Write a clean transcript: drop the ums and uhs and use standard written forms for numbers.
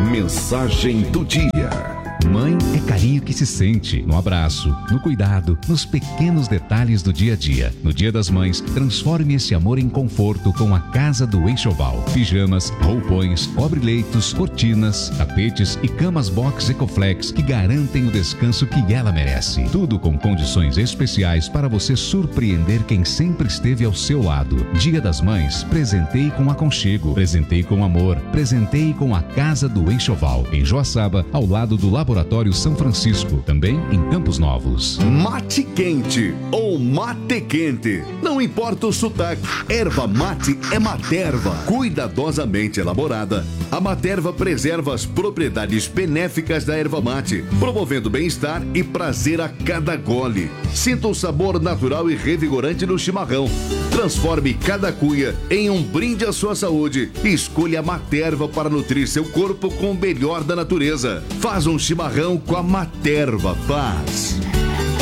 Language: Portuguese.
Mensagem do dia. Mãe é carinho que se sente no abraço, no cuidado, nos pequenos detalhes do dia a dia. No Dia das Mães, transforme esse amor em conforto com a Casa do Enxoval. Pijamas, roupões, cobre-leitos, cortinas, tapetes e camas box Ecoflex que garantem o descanso que ela merece. Tudo com condições especiais para você surpreender quem sempre esteve ao seu lado. Dia das Mães, presenteie com aconchego, presenteie com amor, presenteie com a Casa do Enxoval, em Joaçaba, ao lado do Laboratório São Francisco, também em Campos Novos. Mate quente ou mate quente, não importa o sotaque, erva mate é Materva. Cuidadosamente elaborada, a Materva preserva as propriedades benéficas da erva mate, promovendo bem-estar e prazer a cada gole. Sinta o sabor natural e revigorante do chimarrão. Transforme cada cuia em um brinde à sua saúde e escolha a Materva para nutrir seu corpo com o melhor da natureza. Faz um chimarrão com a Materva. Paz.